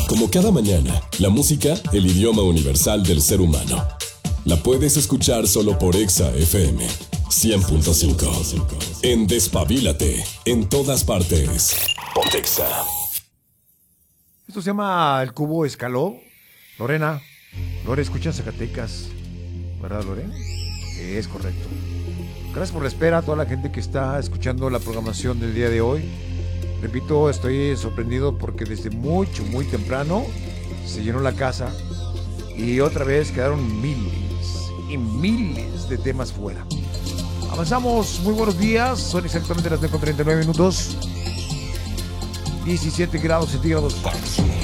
Como cada mañana, la música, el idioma universal del ser humano. La puedes escuchar solo por Exa FM 100.5. En Despabilate, en todas partes. Pontexa. Esto se llama El Cubo Escaló. Lore, escucha Zacatecas, ¿verdad, Lore? Es correcto. Gracias por la espera a toda la gente que está escuchando la programación del día de hoy. Repito, estoy sorprendido porque desde muy temprano se llenó la casa y otra vez quedaron miles y miles de temas fuera. Avanzamos, muy buenos días, son exactamente las 9:39, 17 grados centígrados.